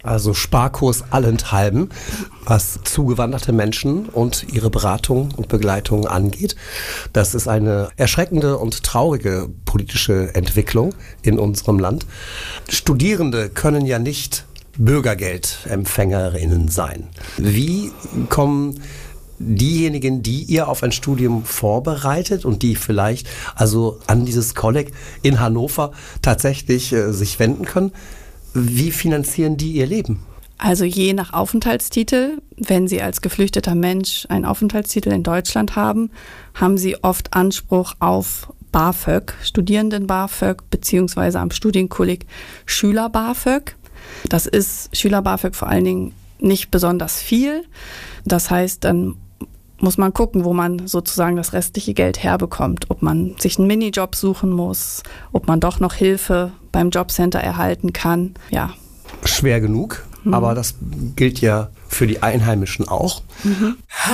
Also Sparkurs allenthalben, was zugewanderte Menschen und ihre Beratung und Begleitung angeht. Das ist eine erschreckende und traurige politische Entwicklung in unserem Land. Studierende können ja nicht Bürgergeldempfängerinnen sein. Wie kommen diejenigen, die ihr auf ein Studium vorbereitet und die vielleicht also an dieses Kolleg in Hannover tatsächlich sich wenden können, wie finanzieren die ihr Leben? Also je nach Aufenthaltstitel, wenn Sie als geflüchteter Mensch einen Aufenthaltstitel in Deutschland haben, haben Sie oft Anspruch auf BAföG, Studierenden-BAföG, beziehungsweise am Studienkolleg Schüler-BAföG. Das ist Schüler-BAföG vor allen Dingen nicht besonders viel. Das heißt, dann muss man gucken, wo man sozusagen das restliche Geld herbekommt. Ob man sich einen Minijob suchen muss, ob man doch noch Hilfe beim Jobcenter erhalten kann. Ja. Schwer genug, aber das gilt ja für die Einheimischen auch.